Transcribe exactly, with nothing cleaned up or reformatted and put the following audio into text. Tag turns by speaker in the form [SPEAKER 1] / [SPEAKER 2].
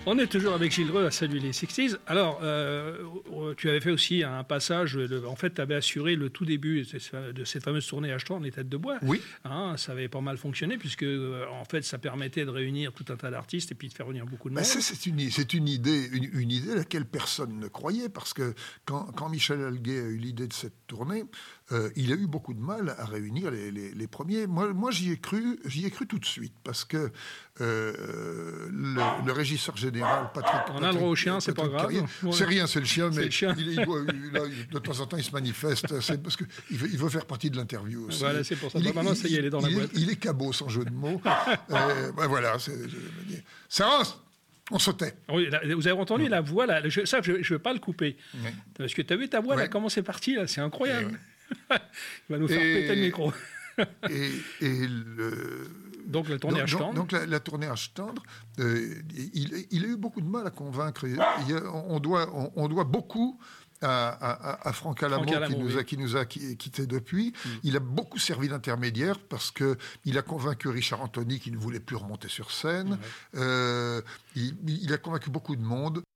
[SPEAKER 1] On est toujours avec Gilles Dreux à Salut les sixties. Alors, euh, tu avais fait aussi un passage, de, en fait, tu avais assuré le tout début de cette fameuse tournée Achetant en Tête de Bois.
[SPEAKER 2] Oui.
[SPEAKER 1] Hein, ça avait pas mal fonctionné, puisque, en fait, ça permettait de réunir tout un tas d'artistes et puis de faire venir beaucoup de monde.
[SPEAKER 2] Ben ça, c'est une, c'est une idée, une, une idée à laquelle personne ne croyait, parce que quand, quand Michel Alguet a eu l'idée de cette tournée, euh, il a eu beaucoup de mal à réunir les, les, les premiers. Moi, moi j'y ai cru, j'y ai cru tout de suite, parce que euh, le, le régisseur général, Patrick...
[SPEAKER 1] On
[SPEAKER 2] Patrick,
[SPEAKER 1] a le droit au chien, c'est pas grave.
[SPEAKER 2] Carrier, c'est rien, c'est le chien, mais
[SPEAKER 1] le chien.
[SPEAKER 2] Il, il doit, il, là, de temps en temps, il se manifeste, c'est parce qu'il veut, il veut faire partie de l'interview aussi.
[SPEAKER 1] Voilà, c'est pour ça.
[SPEAKER 2] Il
[SPEAKER 1] Bah, maintenant, ça y est, elle est dans la
[SPEAKER 2] il
[SPEAKER 1] boîte.
[SPEAKER 2] Est, il est cabot, sans jeu de mots. euh, ben voilà, c'est... Sarah, on sautait.
[SPEAKER 1] Oui, là, vous avez entendu la voix, là, je, ça, je ne veux pas le couper. Oui. Parce que tu as vu ta voix,
[SPEAKER 2] ouais.
[SPEAKER 1] là, comment c'est parti, là, c'est incroyable. Ouais. Il va nous faire et, péter le micro.
[SPEAKER 2] et, et le...
[SPEAKER 1] Donc la tournée
[SPEAKER 2] donc,
[SPEAKER 1] Achetant.
[SPEAKER 2] Donc la, la tournée Achetant, euh, il, il a eu beaucoup de mal à convaincre. Il y a, on, doit, on, on doit beaucoup à, à, à Franck Alamo, Franck Alamo qui, nous a, qui nous a quittés depuis. Mm. Il a beaucoup servi d'intermédiaire parce qu'il a convaincu Richard Anthony qui ne voulait plus remonter sur scène. Mm. Euh, il, il a convaincu beaucoup de monde.